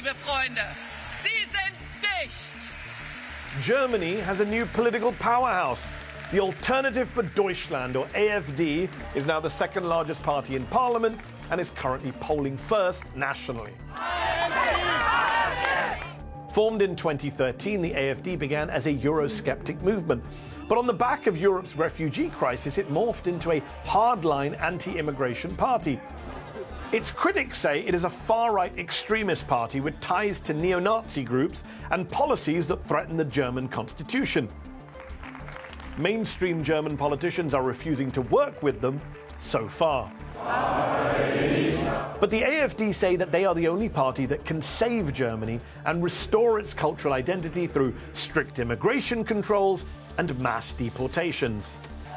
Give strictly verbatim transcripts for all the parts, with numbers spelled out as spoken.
liebe Freunde. Sie sind dicht. Germany has a new political powerhouse. The Alternative for Deutschland, or A F D, is now the second largest party in parliament and is currently polling first nationally. Formed in twenty thirteen, the A F D began as a Eurosceptic movement. But on the back of Europe's refugee crisis, it morphed into a hardline anti-immigration party. Its critics say it is a far-right extremist party with ties to neo-Nazi groups and policies that threaten the German constitution. Mainstream German politicians are refusing to work with them so far. But the A F D say that they are the only party that can save Germany and restore its cultural identity through strict immigration controls and mass deportations.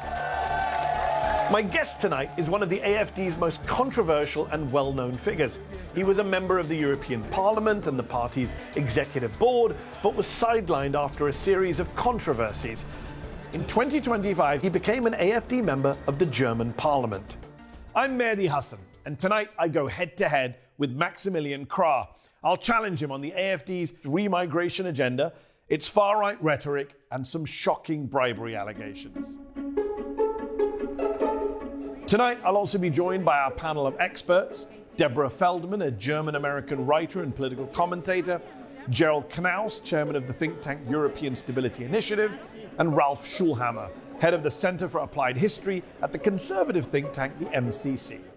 My guest tonight is one of the A F D's most controversial and well-known figures. He was a member of the European Parliament and the party's executive board, but was sidelined after a series of controversies. In twenty twenty-five, he became an A F D member of the German Parliament. I'm Mehdi Hasan, and tonight I go head-to-head with Maximilian Krah. I'll challenge him on the A F D's remigration agenda, its far-right rhetoric, and some shocking bribery allegations. Tonight, I'll also be joined by our panel of experts: Deborah Feldman, a German-American writer and political commentator; Gerald Knaus, chairman of the think tank European Stability Initiative; and Ralph Schulhammer, head of the Center for Applied History at the conservative think tank, the M C C.